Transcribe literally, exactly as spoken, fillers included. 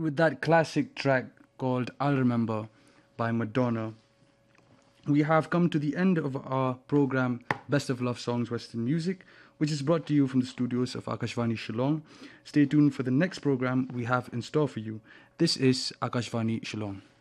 with that classic track called I'll Remember by Madonna, we have come to the end of our program Best of Love Songs Western Music, which is brought to you from the studios of Akashvani Shillong. Stay tuned for the next program we have in store for you. This is Akashvani Shillong.